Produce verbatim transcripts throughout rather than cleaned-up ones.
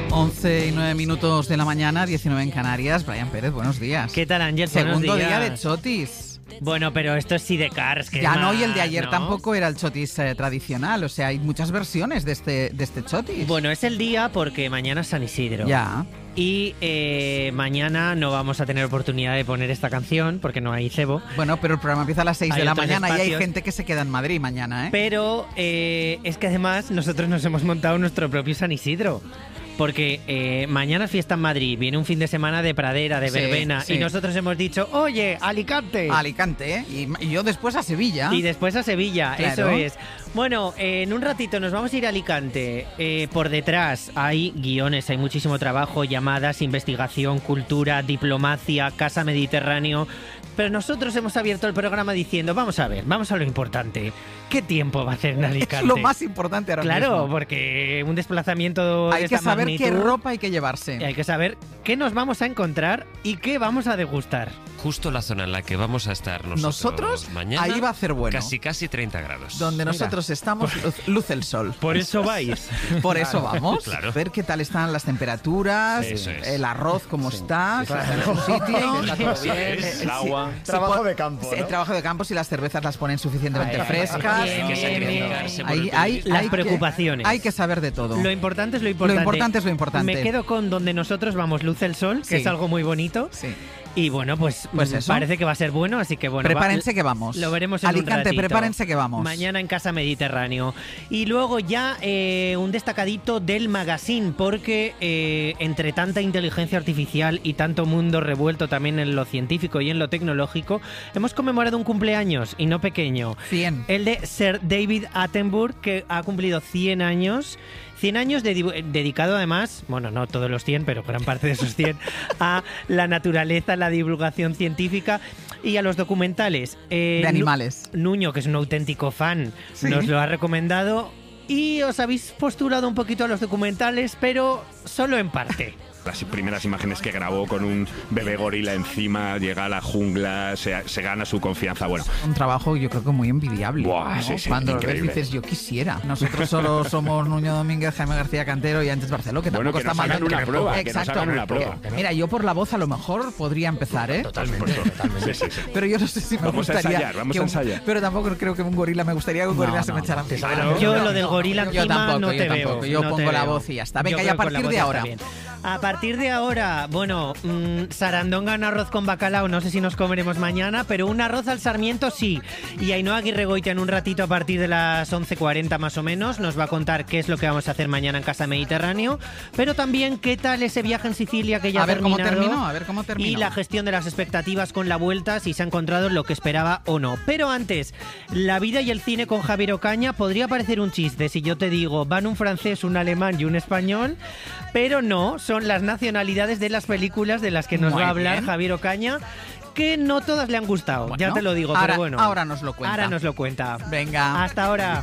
once y nueve minutos de la mañana, diecinueve en Canarias. Brian Pérez, buenos días. ¿Qué tal, Ángel? Segundo Buenos días. día de chotis. Bueno, pero esto es Sidecars. Que Ya más, no, y el de ayer ¿no? tampoco era el chotis eh, tradicional. O sea, hay muchas versiones de este, de este chotis. Bueno, es el día porque mañana es San Isidro. Ya. Y eh, mañana no vamos a tener oportunidad de poner esta canción porque no hay cebo. Bueno, pero el programa empieza a las seis Hay de la otros mañana y hay espacios. gente que se queda en Madrid mañana, ¿eh? Pero eh, es que además nosotros nos hemos montado nuestro propio San Isidro. Porque eh, mañana es fiesta en Madrid, viene un fin de semana de pradera, de Sí, verbena, sí. y nosotros hemos dicho, oye, Alicante. A Alicante, ¿eh? Y, y yo después a Sevilla. Y después a Sevilla, Claro. eso es. Bueno, eh, en un ratito nos vamos a ir a Alicante. Eh, por detrás hay guiones, hay muchísimo trabajo, llamadas, investigación, cultura, diplomacia, Casa Mediterráneo. Pero nosotros hemos abierto el programa diciendo, vamos a ver, vamos a lo importante. ¿Qué tiempo va a hacer en Alicante? Es lo más importante ahora Claro, mismo. porque un desplazamiento Hay de que esta saber magnitud, qué ropa hay que llevarse. y hay que saber qué nos vamos a encontrar y qué vamos a degustar. Justo la zona en la que vamos a estar nosotros, Nosotros, mañana, ahí va a hacer bueno. Casi, casi treinta grados. Donde nosotros estamos, luz, luce el sol. Por eso vais. Por eso vamos. Claro. A ver qué tal están las temperaturas, Eso es. el arroz cómo está, si está en su sitio. Está todo bien, Eh, el sí, agua. si Trabajo pon- de campo, sí, ¿no? El trabajo de campo, si las cervezas las ponen suficientemente Ahí, frescas. bien, Hay que bien, sacrificarse por Ahí- el ahí- periodismo. Las hay que- preocupaciones. Hay que saber de todo. Lo importante es lo importante. Lo importante es lo importante. Me quedo con donde nosotros vamos, luce el sol, que Sí. es algo muy bonito. Sí. Y bueno, pues, Pues mm, eso. parece que va a ser bueno, así que bueno. Prepárense va- que vamos. Lo veremos en Alicante, un ratito. prepárense que vamos. Mañana en Casa Mediterráneo. Y luego ya eh, un destacadito del magazine, porque eh, entre tanta inteligencia artificial y tanto mundo revuelto también en lo científico y en lo tecnológico, hemos conmemorado un cumpleaños, y no pequeño. cien. El de Sir David Attenborough, que ha cumplido cien años. cien años de- dedicado además, bueno, no todos los cien, pero gran parte de esos cien, a la naturaleza, la divulgación científica y a los documentales. Eh, De animales. Nu- Nuño, que es un auténtico fan, Sí. nos lo ha recomendado y os habéis postulado un poquito a los documentales, pero solo en parte. Las primeras imágenes que grabó con un bebé gorila encima, llega a la jungla, se, se gana su confianza. Bueno, Un trabajo yo creo que muy envidiable. Buah, ¿no? sí, sí, Cuando lo ves increíble. dices, yo quisiera. Nosotros solo somos Nuño Domínguez, Jaime García Cantero y antes Barceló, que Bueno, tampoco que está nos mal. hagan una prueba, que nos Exacto. hagan una prueba. Mira, yo por la voz a lo mejor podría empezar, ¿eh? totalmente, totalmente. Sí, sí, sí. Pero yo no sé si me Vamos a gustaría. ensayar, vamos que a un- ensayar. Pero tampoco creo que un gorila me gustaría que un No, gorila se no, me echara no. encima. Yo lo del gorila Yo encima tampoco, no yo te tampoco. veo. Yo no pongo te la veo. voz y ya está. Yo Venga, y creo a que con la partir voz de está ahora. bien. A partir de ahora, bueno, mmm, sarandonga en arroz con bacalao, no sé si nos comeremos mañana, pero un arroz al sarmiento sí. Y Ainhoa Aguirregoitia en un ratito a partir de las once cuarenta más o menos nos va a contar qué es lo que vamos a hacer mañana en Casa Mediterráneo, pero también qué tal ese viaje en Sicilia que ya A ha ver cómo terminado. terminó, a ver cómo terminó. Y la gestión de las expectativas con la vuelta, si se ha encontrado lo que esperaba o no. Pero antes, la vida y el cine con Javier Ocaña podría parecer un chiste si yo te digo van un francés, un alemán y un español, pero no, son las nacionalidades de las películas de las que nos Muy va a hablar bien. Javier Ocaña, que no todas le han gustado, Bueno, ya te lo digo, ahora- pero bueno. ahora nos lo cuenta. Ahora nos lo cuenta. Venga. Hasta ahora.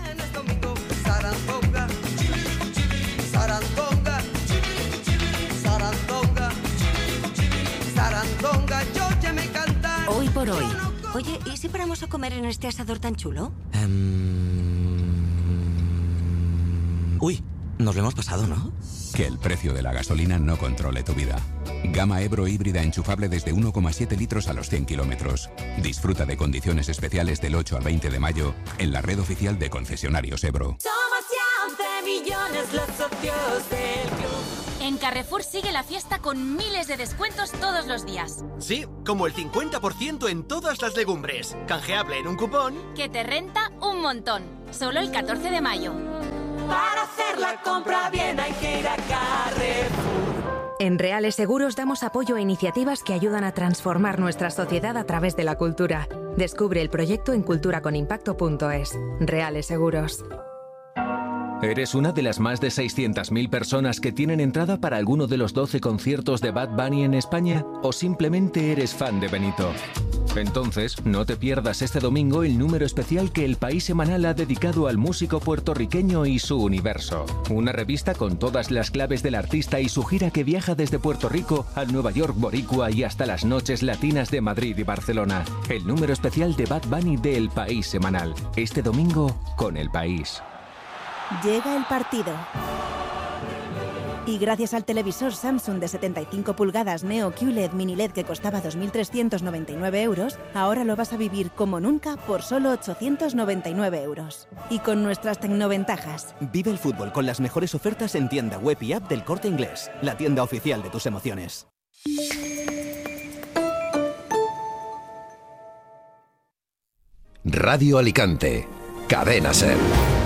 Sarandonga, sarandonga, sarandonga, sarandonga, yo ya me cantar. Hoy por hoy. Oye, ¿y si paramos a comer en este asador tan chulo? Em, Uy, nos lo hemos pasado, ¿no? Que el precio de la gasolina no controle tu vida. Gama Ebro híbrida enchufable desde uno coma siete litros a los cien kilómetros. Disfruta de condiciones especiales del ocho al veinte de mayo en la red oficial de concesionarios Ebro. Somos ya once millones los socios del club. En Carrefour sigue la fiesta con miles de descuentos todos los días. Sí, como el cincuenta por ciento en todas las legumbres. Canjeable en un cupón. Que te renta un montón. Solo el catorce de mayo. Para hacer la compra bien hay que ir a Carrefour. En Reales Seguros damos apoyo a iniciativas que ayudan a transformar nuestra sociedad a través de la cultura. Descubre el proyecto en culturaconimpacto punto es. Reales Seguros. ¿Eres una de las más de seiscientas mil personas que tienen entrada para alguno de los doce conciertos de Bad Bunny en España? ¿O simplemente eres fan de Benito? Entonces, no te pierdas este domingo el número especial que El País Semanal ha dedicado al músico puertorriqueño y su universo. Una revista con todas las claves del artista y su gira que viaja desde Puerto Rico al Nueva York boricua y hasta las noches latinas de Madrid y Barcelona. El número especial de Bad Bunny de El País Semanal. Este domingo con El País. Llega el partido. Y gracias al televisor Samsung de setenta y cinco pulgadas Neo Q L E D Mini L E D que costaba dos mil trescientos noventa y nueve euros, ahora lo vas a vivir como nunca por solo ochocientos noventa y nueve euros. Y con nuestras tecnoventajas. Vive el fútbol con las mejores ofertas en tienda web y app del Corte Inglés, la tienda oficial de tus emociones. Radio Alicante, Cadena SER.